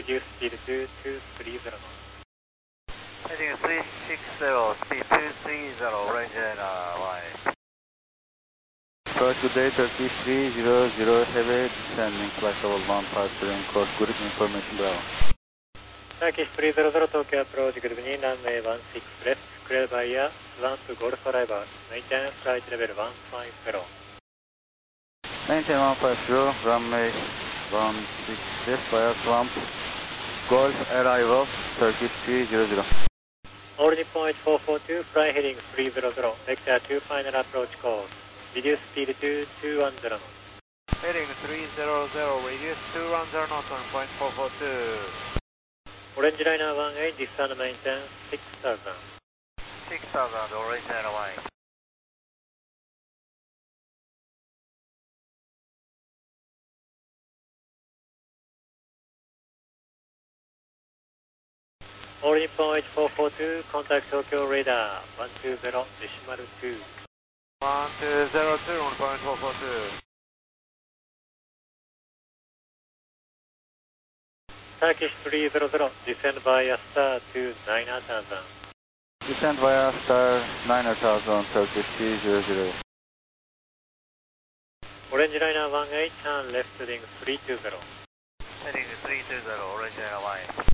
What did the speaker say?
reduce speed to 230 knots. Heading 360, speed 230, range and wide. First, good day, Turkey 300, heavy, descending, flight level 153 and course, good information, Bravo. Turkish 300, Tokyo approach, good evening, runway 16 left, cleared by air, swamp Golf arrival, maintain flight level 150. Maintain 150, runway 16 left, via swamp, Golf arrival, Turkish 300. All Nippon 8442, fly heading 300, vector 2 final approach course, reduce speed to 210 knots. Heading 300, reduce 210 knots on point 442. Orange liner 18, descend maintain 6000. 6000, orange and wide. All Nippon 8442, contact Tokyo radar 120.2. 1202 on point 442. Turkish 300, descend via star to 9000. Descend via star 9000, Turkish 300. Orange liner 18, turn left heading 320. Heading 320, orange and wide.